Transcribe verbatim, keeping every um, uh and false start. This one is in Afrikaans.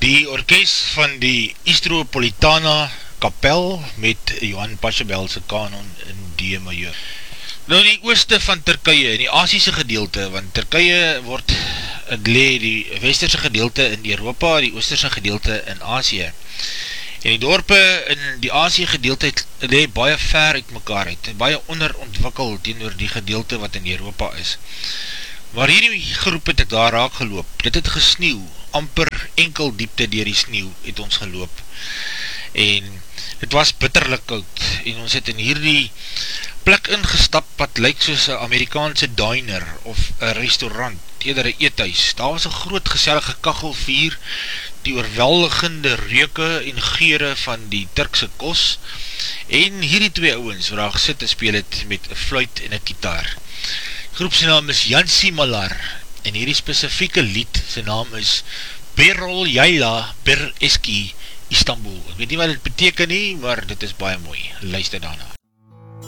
die orkest van die Istropolitana Kapel met Johan Pachelbel se kanon in D majeur. Nou die ooste van Turkije, in die Asiese gedeelte, want Turkije word, het lee die westerse gedeelte in Europa, die oosterse gedeelte in Asie. En die dorpe in die Asie gedeelte lee baie ver uit mekaar uit, baie onderontwikkeld teenoor die gedeelte wat in Europa is. Maar hierdie groep het ek daar raak geloop, dit het gesneeuw, amper enkel diepte deur die sneeuw het ons geloop. En het was bitterlik koud, en ons het in hierdie plek ingestap wat lyk soos een Amerikaanse diner of een restaurant, eerder een eethuis. Daar was een groot gesellige kachelvuur, die oorweldigende reuke en geure van die Turkse kos, en hierdie twee ouwens waar daar gesit en speel het met een fluit en een gitaar. Die groep sy naam is Yansi Malar, en hierdie spesifieke lied, sy naam is Berol Yayla Ber Eski Istanbul. Ek weet nie wat dit beteken nie, maar dit is baie mooi. Luister daarna.